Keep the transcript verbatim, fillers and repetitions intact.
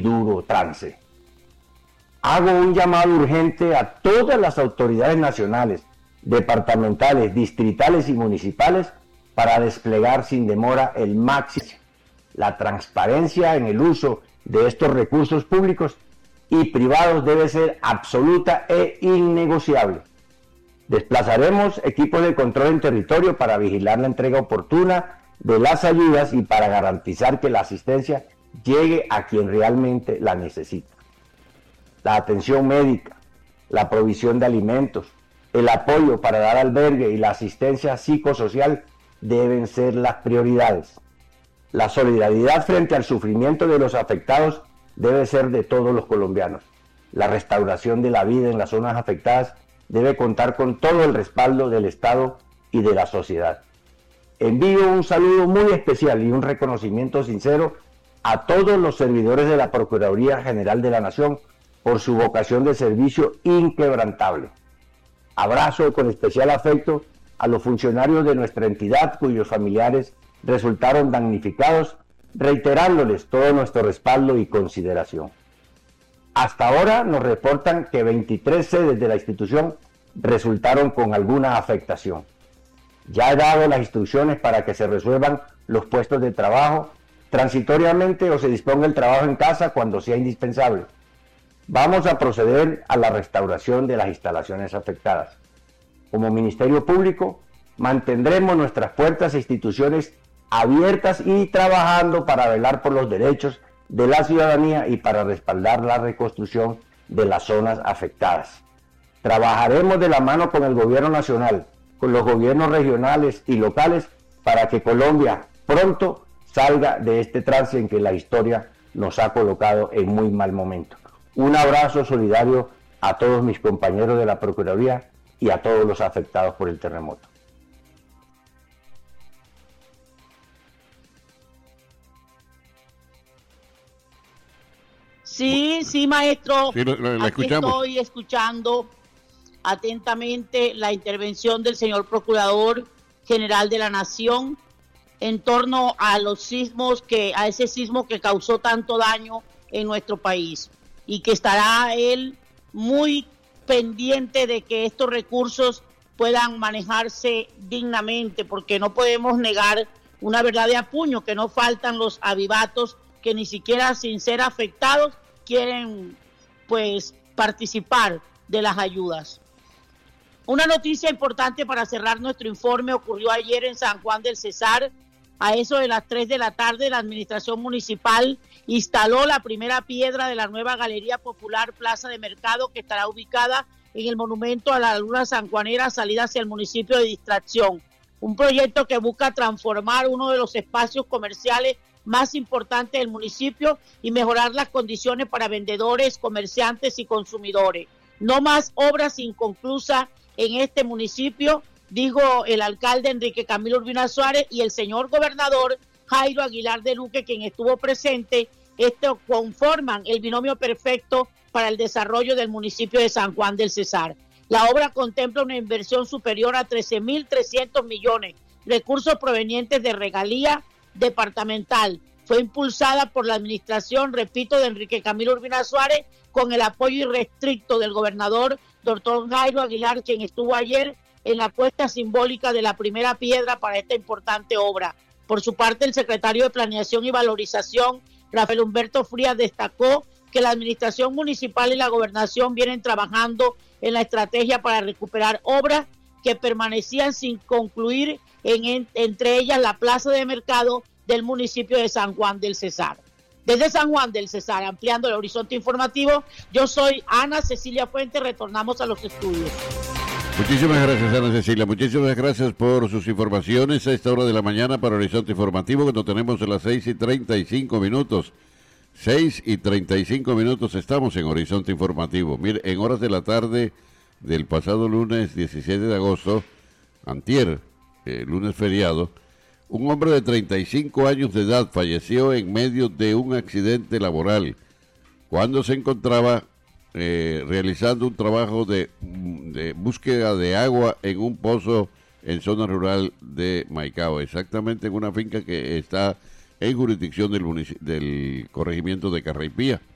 duro trance. Hago un llamado urgente a todas las autoridades nacionales, departamentales, distritales y municipales para desplegar sin demora el máximo la transparencia en el uso de estos recursos públicos y privados debe ser absoluta e innegociable. Desplazaremos equipos de control en territorio para vigilar la entrega oportuna de las ayudas y para garantizar que la asistencia llegue a quien realmente la necesita. La atención médica, la provisión de alimentos, el apoyo para dar albergue y la asistencia psicosocial deben ser las prioridades. La solidaridad frente al sufrimiento de los afectados debe ser de todos los colombianos. La restauración de la vida en las zonas afectadas debe contar con todo el respaldo del Estado y de la sociedad. Envío un saludo muy especial y un reconocimiento sincero a todos los servidores de la Procuraduría General de la Nación por su vocación de servicio inquebrantable. Abrazo con especial afecto a los funcionarios de nuestra entidad cuyos familiares resultaron damnificados, reiterándoles todo nuestro respaldo y consideración. Hasta ahora nos reportan que veintitrés sedes de la institución resultaron con alguna afectación. Ya he dado las instrucciones para que se resuelvan los puestos de trabajo transitoriamente o se disponga el trabajo en casa cuando sea indispensable. Vamos a proceder a la restauración de las instalaciones afectadas. Como Ministerio Público, mantendremos nuestras puertas e instituciones abiertas y trabajando para velar por los derechos de la ciudadanía y para respaldar la reconstrucción de las zonas afectadas. Trabajaremos de la mano con el gobierno nacional, con los gobiernos regionales y locales para que Colombia pronto salga de este trance en que la historia nos ha colocado en muy mal momento. Un abrazo solidario a todos mis compañeros de la Procuraduría y a todos los afectados por el terremoto. Sí, sí, maestro. Sí, lo, lo, lo Aquí escuchamos. estoy escuchando atentamente la intervención del señor Procurador General de la Nación en torno a los sismos, que a ese sismo que causó tanto daño en nuestro país, y que estará él muy pendiente de que estos recursos puedan manejarse dignamente, porque no podemos negar una verdad de apuño, que no faltan los avivatos que ni siquiera sin ser afectados quieren pues participar de las ayudas. Una noticia importante para cerrar nuestro informe ocurrió ayer en San Juan del Cesar. A eso de las tres de la tarde, la administración municipal instaló la primera piedra de la nueva Galería Popular Plaza de Mercado, que estará ubicada en el monumento a la Laguna Sanjuanera, salida hacia el municipio de Distracción. Un proyecto que busca transformar uno de los espacios comerciales más importantes del municipio y mejorar las condiciones para vendedores, comerciantes y consumidores. No más obras inconclusas en este municipio, dijo el alcalde Enrique Camilo Urbina Suárez y el señor gobernador Jairo Aguilar de Luque, quien estuvo presente. Esto conforman el binomio perfecto para el desarrollo del municipio de San Juan del Cesar. La obra contempla una inversión superior a trece mil trescientos millones, recursos provenientes de regalía departamental. Fue impulsada por la administración, repito, de Enrique Camilo Urbina Suárez, con el apoyo irrestricto del gobernador doctor Jairo Aguilar, quien estuvo ayer en la puesta simbólica de la primera piedra para esta importante obra. Por su parte, el secretario de Planeación y Valorización, Rafael Humberto Frías, destacó que la administración municipal y la gobernación vienen trabajando en la estrategia para recuperar obras que permanecían sin concluir, en, en, entre ellas la plaza de mercado del municipio de San Juan del Cesar. Desde San Juan del Cesar, ampliando el horizonte informativo, yo soy Ana Cecilia Fuentes, retornamos a los estudios. Muchísimas gracias, Ana Cecilia. Muchísimas gracias por sus informaciones a esta hora de la mañana para Horizonte Informativo, cuando tenemos a las seis y treinta y cinco minutos. seis y treinta y cinco minutos estamos en Horizonte Informativo. Mire, en horas de la tarde del pasado lunes diecisiete de agosto, antier, eh, lunes feriado, un hombre de treinta y cinco años de edad falleció en medio de un accidente laboral cuando se encontraba eh, realizando un trabajo de, de búsqueda de agua en un pozo en zona rural de Maicao, exactamente en una finca que está en jurisdicción del, munic- del corregimiento de Carraipía.